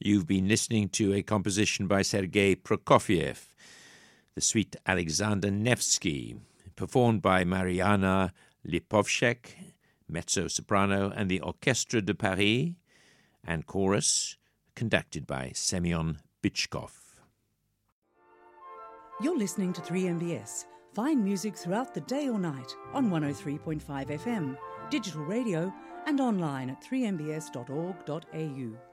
You've been listening to a composition by Sergei Prokofiev, the Suite Alexander Nevsky, performed by Mariana Lipovshek, mezzo-soprano, and the Orchestre de Paris, and chorus, conducted by Semyon Bychkov. You're listening to 3MBS. Find music throughout the day or night on 103.5 FM, digital radio, and online at 3mbs.org.au.